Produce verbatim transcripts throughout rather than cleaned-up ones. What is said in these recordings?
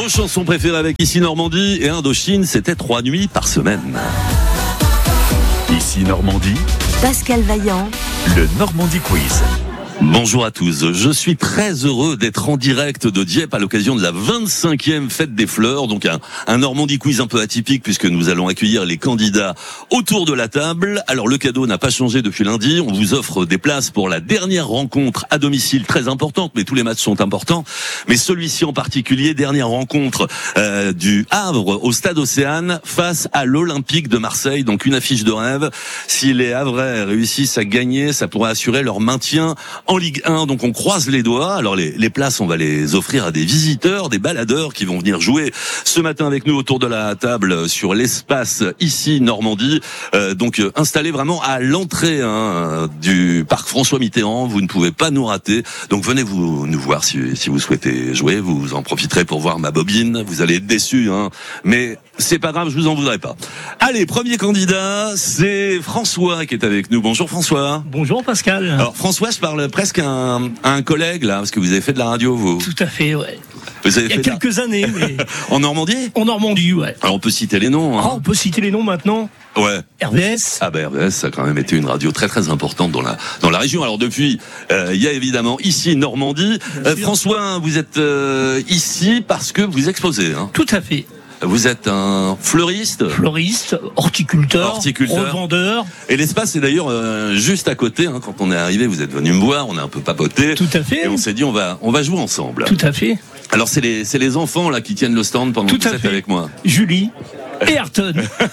Vos chansons préférées avec Ici Normandie et Indochine, c'était trois nuits par semaine. Ici Normandie, Pascal Vaillant, le Normandie Quiz. Bonjour à tous, je suis très heureux d'être en direct de Dieppe à l'occasion de la vingt-cinquième fête des fleurs, donc un, un Normandie Quiz un peu atypique puisque nous allons accueillir les candidats autour de la table. Alors le cadeau n'a pas changé depuis lundi, on vous offre des places pour la dernière rencontre à domicile très importante, mais tous les matchs sont importants, mais celui-ci en particulier, dernière rencontre euh, du Havre au Stade Océane face à l'Olympique de Marseille, donc une affiche de rêve. Si les Havrais réussissent à gagner, ça pourrait assurer leur maintien en Ligue un, donc on croise les doigts. Alors les, les places, on va les offrir à des visiteurs, des baladeurs qui vont venir jouer ce matin avec nous autour de la table sur l'espace Ici Normandie. Euh, donc euh, installé vraiment à l'entrée hein, du parc François Mitterrand. Vous ne pouvez pas nous rater. Donc venez vous nous voir si, si vous souhaitez jouer. Vous en profiterez pour voir ma bobine. Vous allez être déçus, hein, mais c'est pas grave, je vous en voudrais pas. Allez, premier candidat, c'est François qui est avec nous. Bonjour François. Bonjour Pascal. Alors François, je parle presque à un, à un collègue là, parce que vous avez fait de la radio vous. Tout à fait, ouais. Vous avez Il y a fait quelques la... années, mais... En Normandie ? En Normandie, ouais. Alors on peut citer les noms. Hein. Ah, on peut citer les noms maintenant. Ouais. R V S. Ah ben R V S, ça a quand même été une radio très très importante dans la dans la région. Alors depuis, euh, il y a évidemment Ici Normandie. Euh, François, vous êtes euh, ici parce que vous exposez. Hein. Tout à fait. Vous êtes un fleuriste, fleuriste, horticulteur, horticulteur. revendeur. Et l'espace est d'ailleurs euh, juste à côté. Hein, quand on est arrivé, vous êtes venu me voir, on a un peu papoté. Tout à fait. Et on s'est dit on va on va jouer ensemble. Tout à fait. Alors c'est les c'est les enfants là qui tiennent le stand pendant Tout que vous à êtes fait. avec moi. Julie et Ayrton.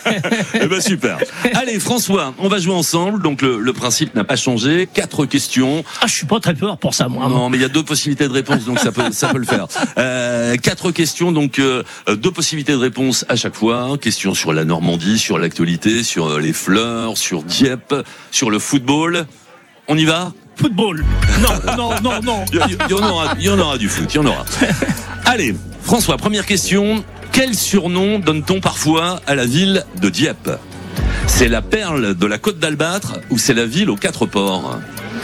Eh ben super. Allez François, on va jouer ensemble. Donc le, le principe n'a pas changé. Quatre questions. Ah, je suis pas très peur pour ça, moi. Non, mais il y a deux possibilités de réponse, donc ça peut ça peut le faire. Euh, quatre questions, donc euh, deux possibilités de réponse à chaque fois. Question sur la Normandie, sur l'actualité, sur les fleurs, sur Dieppe, sur le football. On y va ? Football. Non, non, non, non. Il y, y en aura, il y en aura du foot, il y en aura. Allez, François, première question. Quel surnom donne-t-on parfois à la ville de Dieppe ? C'est la perle de la côte d'Albâtre ou c'est la ville aux quatre ports ?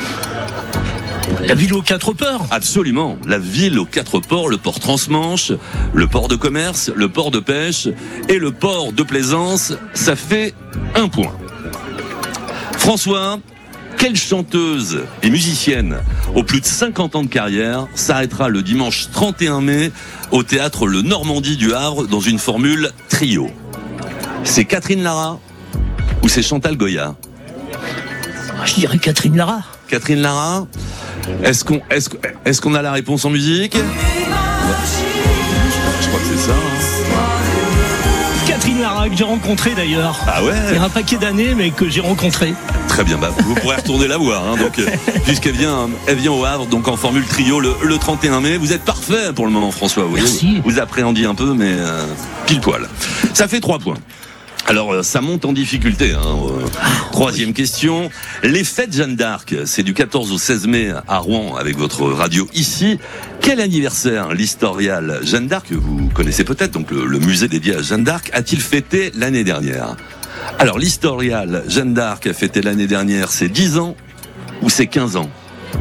La ville aux quatre ports. Absolument, la ville aux quatre ports, le port Transmanche, le port de commerce, le port de pêche et le port de plaisance, ça fait un point. François, quelle chanteuse et musicienne aux plus de cinquante ans de carrière s'arrêtera le dimanche trente et un mai au théâtre Le Normandie du Havre dans une formule trio ? C'est Catherine Lara ou c'est Chantal Goya ? Je dirais Catherine Lara. Catherine Lara ? Est-ce qu'on, est-ce, est-ce qu'on a la réponse en musique ? Je crois que c'est ça. Hein. Catherine Lara, que j'ai rencontrée d'ailleurs. Ah ouais ? Il y a un paquet d'années, mais que j'ai rencontrée. Très bien, bah, vous pourrez retourner la voir. Hein, donc, euh, puisqu'elle vient, elle vient au Havre, donc en formule trio le, le trente et un mai. Vous êtes parfait pour le moment, François. Vous, Merci. Vous appréhendiez un peu, mais euh, pile poil. Ça fait trois points. Alors, ça monte en difficulté. Hein. Troisième question. Les fêtes Jeanne d'Arc, c'est du quatorze au seize mai à Rouen avec votre radio ici. Quel anniversaire l'historial Jeanne d'Arc, vous connaissez peut-être, donc le, le musée dédié à Jeanne d'Arc, a-t-il fêté l'année dernière ? Alors, l'historial Jeanne d'Arc a fêté l'année dernière, c'est dix ans ou c'est quinze ans ?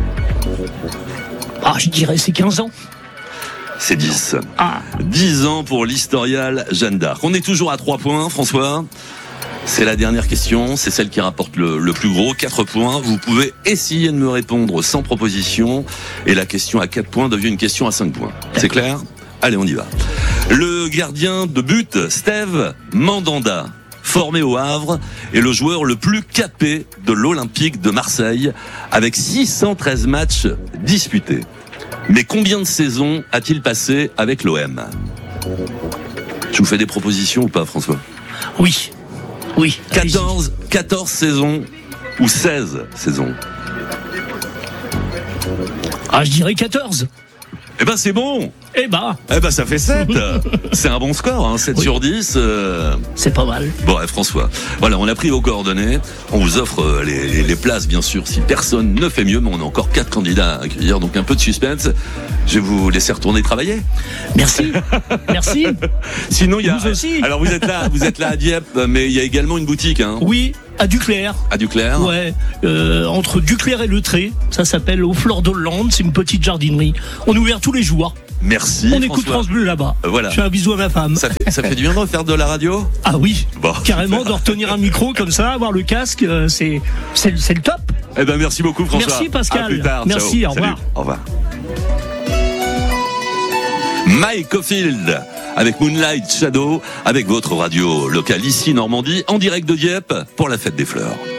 Ah, je dirais c'est quinze ans. C'est dix. Ah. dix ans pour l'historial Jeanne d'Arc. On est toujours à trois points, François. C'est la dernière question, c'est celle qui rapporte le, le plus gros, quatre points. Vous pouvez essayer de me répondre sans proposition. Et la question à quatre points devient une question à cinq points. C'est clair ? Allez, on y va. Le gardien de but, Steve Mandanda, formé au Havre, est le joueur le plus capé de l'Olympique de Marseille, avec six cent treize matchs disputés. Mais combien de saisons a-t-il passé avec l'O M ? Je vous fais des propositions ou pas, François ? Oui. Oui. quatorze, quatorze saisons ou seize saisons ? Ah, je dirais quatorze. Eh ben, c'est bon ! Eh ben, Eh ben, ça fait sept. C'est un bon score, hein, sept oui. sur dix. Euh... C'est pas mal. Bon, ouais, François, voilà, on a pris vos coordonnées. On vous offre euh, les, les, les places, bien sûr, si personne ne fait mieux. Mais on a encore quatre candidats à accueillir, donc un peu de suspense. Je vais vous laisser retourner travailler. Merci. Merci. Sinon, il y a. Vous aussi. Alors, vous êtes là, vous êtes là à Dieppe, mais il y a également une boutique, hein. Oui, à Duclair. À Duclair. Ouais, euh, entre Duclair et Le Trait. Ça s'appelle Aux Fleurs d'Hollande. C'est une petite jardinerie. On est ouvert tous les jours. Merci. On François. écoute France Bleu là-bas. Euh, voilà. Je fais un bisou à ma femme. Ça fait, ça fait du bien de faire de la radio. Ah oui, Bon. carrément, de retenir un micro comme ça, avoir le casque, euh, c'est, c'est, c'est le top. Eh ben merci beaucoup François. Merci Pascal. À plus tard. Merci, Ciao. au revoir. Salut. Au revoir. Mike Caulfield avec Moonlight Shadow, avec votre radio locale ici Normandie, en direct de Dieppe pour la fête des fleurs.